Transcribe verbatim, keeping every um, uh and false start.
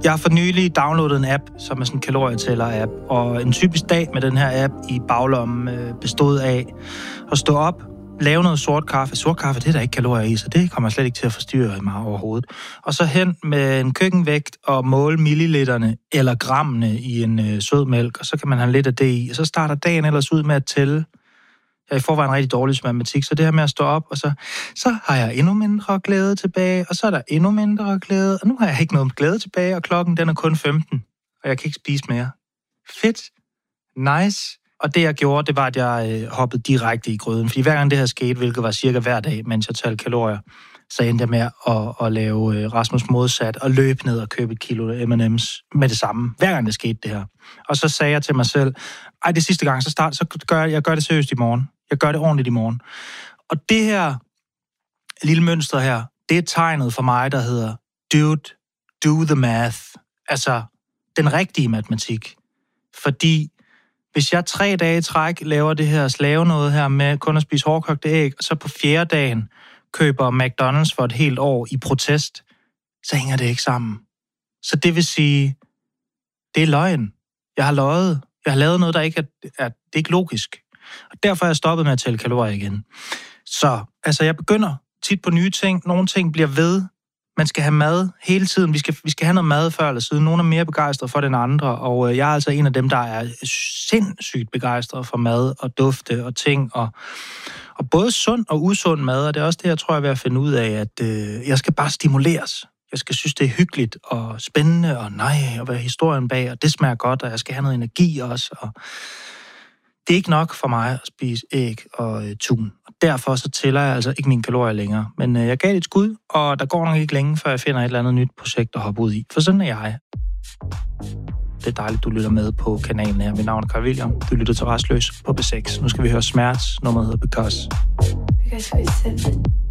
Jeg har for nylig downloadet en app, som er sådan en kalorietæller-app, og en typisk dag med den her app i baglommen bestod af at stå op, lave noget sort kaffe. Sort kaffe, det er der ikke kalorier i, så det kommer slet ikke til at forstyrre mig overhovedet. Og så hen med en køkkenvægt og måle milliliterne eller grammene i en øh, sød mælk, og så kan man have lidt af det i. Og så starter dagen ellers ud med at tælle. Jeg er i forvejen rigtig dårlig til matematik, så det her med at stå op, og så, så har jeg endnu mindre glæde tilbage, og så er der endnu mindre glæde, og nu har jeg ikke noget glæde tilbage, og klokken den er kun femten, og jeg kan ikke spise mere. Fedt. Nice. Og det, jeg gjorde, det var, at jeg øh, hoppede direkte i gryden. Fordi hver gang det her skete, hvilket var cirka hver dag, mens jeg talte kalorier, så endte jeg med at, at lave øh, Rasmus modsat og løbe ned og købe et kilo M and M's med det samme. Hver gang det skete det her. Og så sagde jeg til mig selv, ej, det sidste gang, så, start, så gør jeg, jeg gør det seriøst i morgen. Jeg gør det ordentligt i morgen. Og det her lille mønster her, det er tegnet for mig, der hedder dude, do the math. Altså, den rigtige matematik. Fordi hvis jeg tre dage i træk laver det her slave noget her med kun at spise hårdkogte æg, og så på fjerde dagen køber McDonald's for et helt år i protest, så hænger det ikke sammen. Så det vil sige, det er løgn. Jeg har løjet. Jeg har lavet noget, der ikke er, er, det er ikke logisk. Og derfor er jeg stoppet med at tælle kalorier igen. Så altså, jeg begynder tit på nye ting. Nogle ting bliver ved. Man skal have mad hele tiden. Vi skal, vi skal have noget mad før eller siden. Nogle er mere begejstrede for den andre, og øh, jeg er altså en af dem, der er sindssygt begejstret for mad og dufte og ting, og, og både sund og usund mad, og det er også det, jeg tror, jeg er ved at finde ud af, at øh, jeg skal bare stimuleres. Jeg skal synes, det er hyggeligt og spændende, og nej, og hvad er historien bag, og det smager godt, og jeg skal have noget energi også, og det er ikke nok for mig at spise æg og øh, tun. Og derfor så tæller jeg altså ikke mine kalorier længere. Men øh, jeg gav det et skud, og der går nok ikke længe, før jeg finder et eller andet nyt projekt at hoppe ud i. For sådan er jeg. Det er dejligt, du lytter med på kanalen her. Mit navn er Carl William. Du lytter til Rastløs på B seks. Nu skal vi høre Smerts. Nummeret hedder Because. Because we said